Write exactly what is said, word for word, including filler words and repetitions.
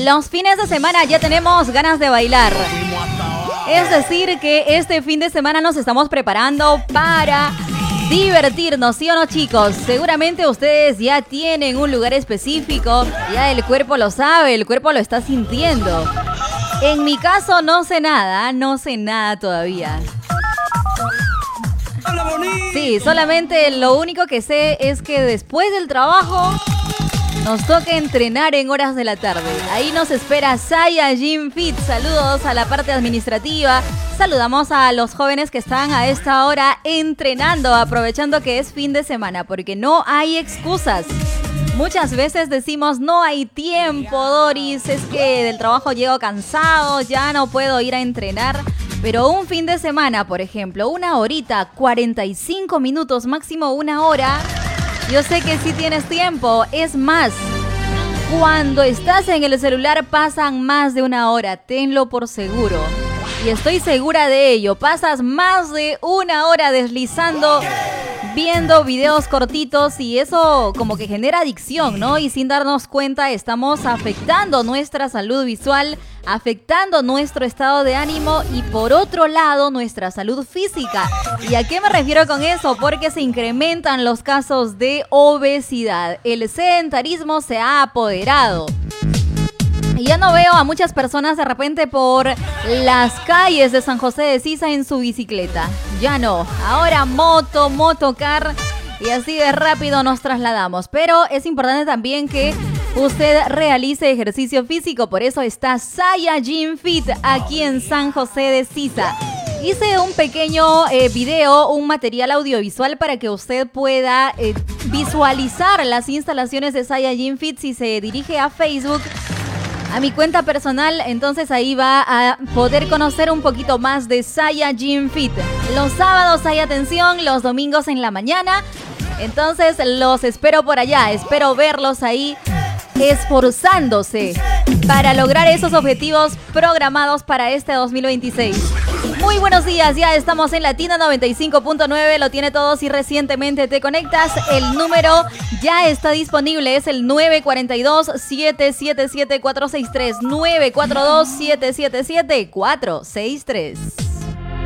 Los fines de semana ya tenemos ganas de bailar. Es decir, que este fin de semana nos estamos preparando para divertirnos, ¿sí o no, chicos? Seguramente ustedes ya tienen un lugar específico, ya el cuerpo lo sabe, el cuerpo lo está sintiendo. En mi caso no sé nada, no sé nada todavía. Sí, solamente lo único que sé es que después del trabajo nos toca entrenar en horas de la tarde. Ahí nos espera Saya Gym Fit. Saludos a la parte administrativa. Saludamos a los jóvenes que están a esta hora entrenando, aprovechando que es fin de semana, porque no hay excusas. Muchas veces decimos, no hay tiempo, Doris, es que del trabajo llego cansado, ya no puedo ir a entrenar. Pero un fin de semana, por ejemplo, una horita, cuarenta y cinco minutos, máximo una hora, yo sé que sí tienes tiempo. Es más, cuando estás en el celular pasan más de una hora, tenlo por seguro. Y estoy segura de ello, pasas más de una hora deslizando, viendo videos cortitos y eso como que genera adicción, ¿no? Y sin darnos cuenta estamos afectando nuestra salud visual, afectando nuestro estado de ánimo y por otro lado nuestra salud física. ¿Y a qué me refiero con eso? Porque se incrementan los casos de obesidad. El sedentarismo se ha apoderado. Y ya no veo a muchas personas de repente por las calles de San José de Sisa en su bicicleta. Ya no. Ahora moto, motocar y así de rápido nos trasladamos. Pero es importante también que usted realice ejercicio físico. Por eso está Saya Gym Fit aquí en San José de Sisa. Hice un pequeño eh, video, un material audiovisual para que usted pueda eh, visualizar las instalaciones de Saya Gym Fit. Si se dirige a Facebook, a mi cuenta personal, entonces ahí va a poder conocer un poquito más de Saya Gym Fit. Los sábados hay atención, los domingos en la mañana. Entonces los espero por allá, espero verlos ahí esforzándose para lograr esos objetivos programados para este dos mil veintiséis. Muy buenos días, ya estamos en Latina noventa y cinco punto nueve, lo tiene todo si recientemente te conectas. El número ya está disponible, es el nueve cuatro dos, siete siete siete, cuatro seis tres, nueve cuatro dos, siete siete siete, cuatro seis tres.